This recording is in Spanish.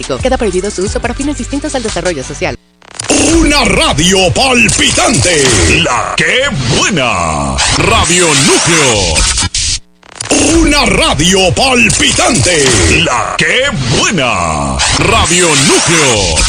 Queda prohibido su uso para fines distintos al desarrollo social. Una radio palpitante. La que buena. Radio Núcleo. Una radio palpitante. La que buena. Radio Núcleo.